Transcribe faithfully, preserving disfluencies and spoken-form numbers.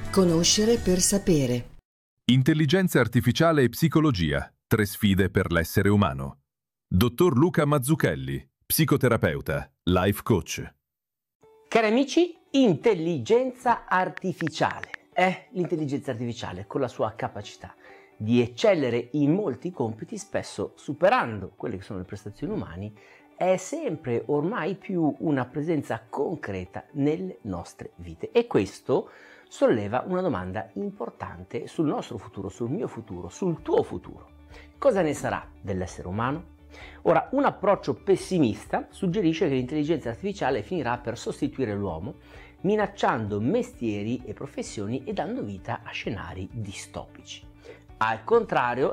Conoscere per sapere. Intelligenza artificiale e psicologia. Tre sfide per l'essere umano. Dottor Luca Mazzucchelli, psicoterapeuta, life coach. Cari amici, intelligenza artificiale. È l'intelligenza artificiale con la sua capacità di eccellere in molti compiti, spesso superando quelle che sono le prestazioni umane, è sempre ormai più una presenza concreta nelle nostre vite. E questo solleva una domanda importante sul nostro futuro, sul mio futuro, sul tuo futuro. Cosa ne sarà dell'essere umano? Ora, un approccio pessimista suggerisce che l'intelligenza artificiale finirà per sostituire l'uomo, minacciando mestieri e professioni e dando vita a scenari distopici. Al contrario,